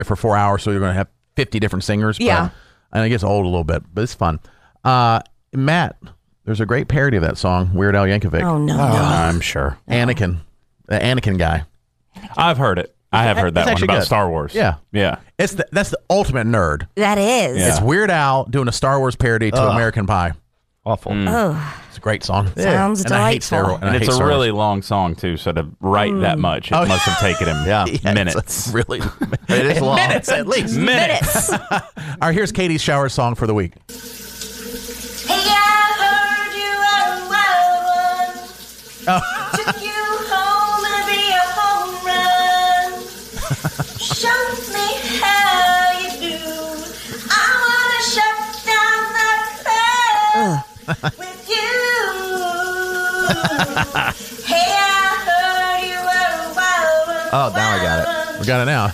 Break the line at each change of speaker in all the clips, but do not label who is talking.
for 4 hours, so you're going to have 50 different singers.
Yeah.
And it gets old a little bit, but it's fun. Matt, there's a great parody of that song, Weird Al Yankovic.
Oh, no.
I'm sure.
Anakin. The Anakin guy.
I've heard it. I have heard that one about
good.
Star Wars.
Yeah.
Yeah.
That's the ultimate nerd.
That is.
Yeah.
It's Weird Al doing a Star Wars parody to American Pie.
Awful.
Oh,
It's a great song.
sounds
And I hate
delightful.
steroids.
And it's a really long song, too, so to write that much, it must have taken him minutes.
It's really
It is long.
minutes at least.
Minutes.
All right, here's Katie's shower song for the week.
Hey, I heard you are a wild one. Took you home and be a home run. Show me how you do. I wanna shut down the club with you. Hey, I heard you were a wild one.
Oh, now I got it.
We got it now.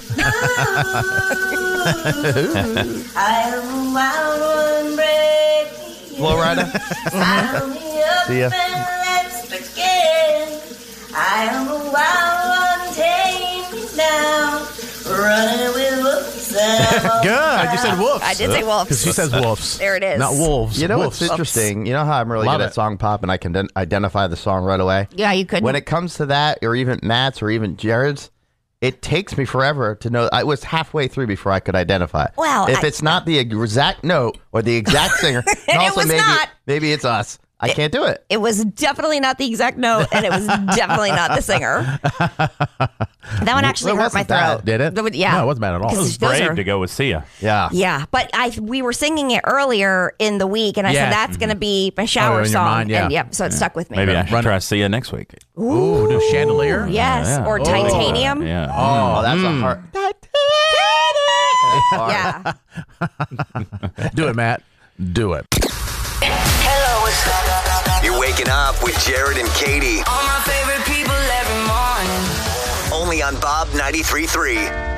I am a wild one, break.
Flo Rida.
Found me up
See ya.
and let's begin. I am a wild one, take me now. Running with wolves.
Good. You said wolves.
I did say wolves.
Because she says wolves.
There it is.
Not wolves.
You know
wolves.
what's interesting? You know how I'm really
Love
good
it.
at song pop and I can identify the song right away?
Yeah, you could.
When it comes to that, or even Matt's or even Jared's, it takes me forever to know. I was halfway through before I could identify it.
Well,
if it's not the exact note or the exact singer, and also
was not.
maybe it's us. I can't do it.
It was definitely not the exact note, and it was definitely not the singer. That one actually
Well, it
hurt my
wasn't bad.
throat.
Did it?
Yeah.
No, it wasn't bad at all.
It
Because
was
those
brave
are-
to go with Sia.
Yeah.
Yeah, but we were singing it earlier in the week, and I
Yeah.
said that's going to be my shower
in your
song.
mind, yeah.
And yep, so it stuck with me.
Maybe I should
Run it.
try Sia next week.
Ooh, do chandelier?
Yes,
Yeah.
or
Oh.
titanium.
Yeah.
Oh, that's a hard.
Yeah.
Do it, Matt. Do it.
Hello, what's up?
You're waking up with Jared and Katie.
All my favorite people every morning.
Only on Bob 93.3.